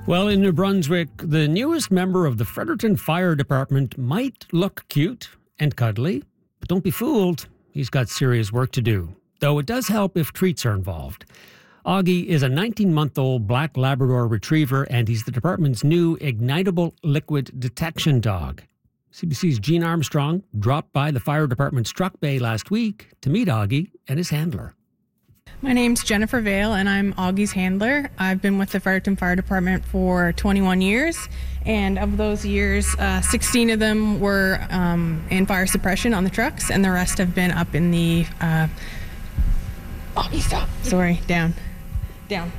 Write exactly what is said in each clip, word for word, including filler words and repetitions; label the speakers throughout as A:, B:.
A: Well, in New Brunswick, the newest member of the Fredericton Fire Department might look cute and cuddly, but don't be fooled. He's got serious work to do, though it does help if treats are involved. Augie is a nineteen-month-old black Labrador retriever, and he's the department's new ignitable liquid detection dog. C B C's Jean Armstrong dropped by the fire department's truck bay last week to meet Augie and his handler.
B: My name's Jennifer Vale, and I'm Augie's handler. I've been with the Fredericton Fire Department for twenty-one years, and of those years, uh, sixteen of them were um, in fire suppression on the trucks, and the rest have been up in the... Uh, Augie, stop. Sorry, down. Down.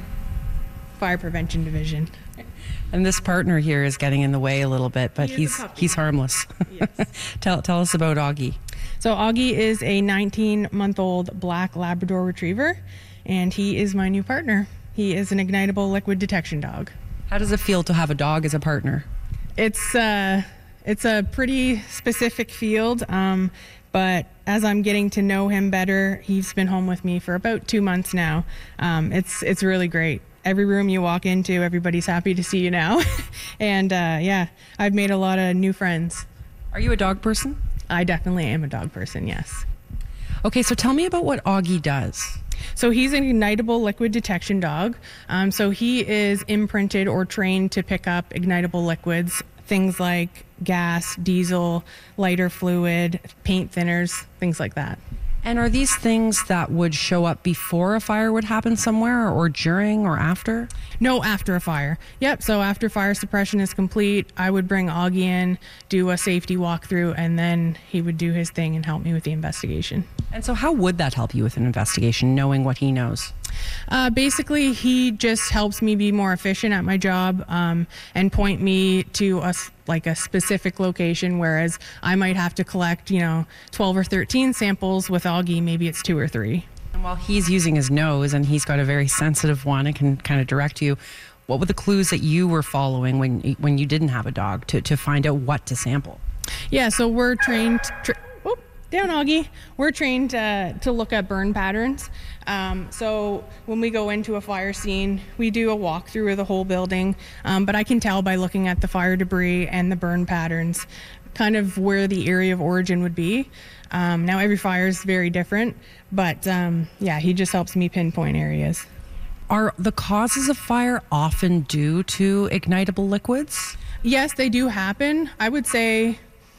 B: Fire Prevention Division.
C: And this partner here is getting in the way a little bit, but
B: He
C: he's he's harmless.
B: Yes.
C: tell tell us about Augie.
B: So Augie is a nineteen-month-old black Labrador retriever, and he is my new partner. He is an ignitable liquid detection dog.
C: How does it feel to have a dog as a partner?
B: It's uh, it's a pretty specific field, um, but as I'm getting to know him better, he's been home with me for about two months now. Um, it's it's really great. Every room you walk into, everybody's happy to see you now. and uh, yeah, I've made a lot of new friends.
C: Are you a dog person?
B: I definitely am a dog person, yes.
C: Okay, so tell me about what Augie does.
B: So he's an ignitable liquid detection dog. Um, so he is imprinted or trained to pick up ignitable liquids, things like gas, diesel, lighter fluid, paint thinners, things like that.
C: And are these things that would show up before a fire would happen somewhere, or during or after?
B: No, after a fire. Yep, so after fire suppression is complete, I would bring Augie in, do a safety walkthrough, and then he would do his thing and help me with the investigation.
C: And so how would that help you with an investigation, knowing what he knows?
B: Uh, basically, he just helps me be more efficient at my job um, and point me to a, like a specific location, whereas I might have to collect, you know, twelve or thirteen samples. With Augie, maybe it's two or three.
C: And while he's using his nose and he's got a very sensitive one and can kind of direct you, what were the clues that you were following when when you didn't have a dog to, to find out what to sample?
B: Yeah, so we're trained... Tra- Down, Augie. We're trained uh, to look at burn patterns. Um, so when we go into a fire scene, we do a walkthrough of the whole building. Um, but I can tell by looking at the fire debris and the burn patterns kind of where the area of origin would be. Um, now, every fire is very different. But um, yeah, he just helps me pinpoint areas.
C: Are the causes of fire often due to ignitable liquids?
B: Yes, they do happen. I would say...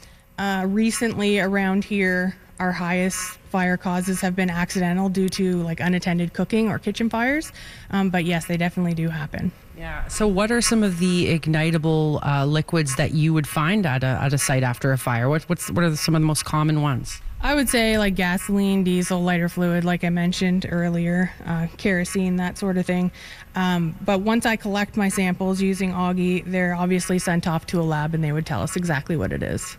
B: Uh, recently around here, our highest fire causes have been accidental due to like unattended cooking or kitchen fires. Um, but yes, they definitely do happen.
C: Yeah. So what are some of the ignitable uh, liquids that you would find at a, at a site after a fire? What, what's, what are some of the most common ones?
B: I would say like gasoline, diesel, lighter fluid, like I mentioned earlier, uh, kerosene, that sort of thing. Um, but once I collect my samples using Augie, they're obviously sent off to a lab and they would tell us exactly what it is.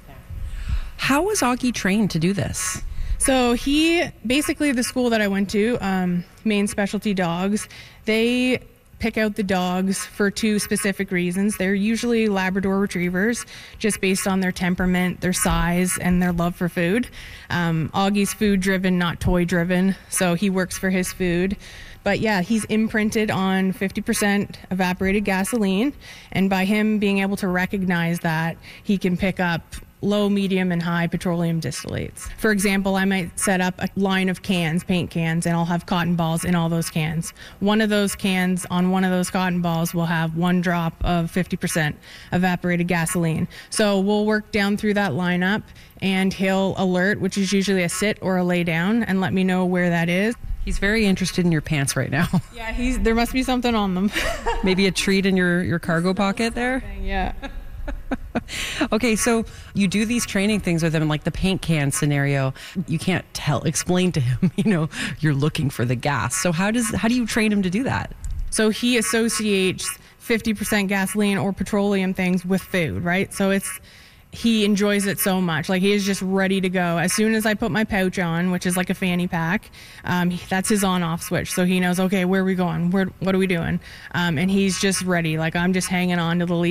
C: How was Augie trained to do this?
B: So he, basically the school that I went to, um, Maine Specialty Dogs, they pick out the dogs for two specific reasons. They're usually Labrador retrievers, just based on their temperament, their size, and their love for food. Um, Augie's food-driven, not toy-driven, so he works for his food. But yeah, he's imprinted on fifty percent evaporated gasoline, and by him being able to recognize that, he can pick up low, medium, and high petroleum distillates. For example, I might set up a line of cans, paint cans, and I'll have cotton balls in all those cans. One of those cans on one of those cotton balls will have one drop of fifty percent evaporated gasoline. So we'll work down through that lineup, and he'll alert, which is usually a sit or a lay down, and let me know where that is.
C: He's very interested in your pants right now.
B: Yeah, he's there must be something on them.
C: Maybe a treat in your, your cargo pocket there?
B: Yeah.
C: Okay, so you do these training things with him, like the paint can scenario. You can't tell, explain to him, you know, you're looking for the gas. So how does how do you train him to do that?
B: So he associates fifty percent gasoline or petroleum things with food, right? So it's he enjoys it so much. Like, he is just ready to go. As soon as I put my pouch on, which is like a fanny pack, um, he, that's his on-off switch. So he knows, okay, where are we going? Where, what are we doing? Um, and he's just ready. Like, I'm just hanging on to the lead.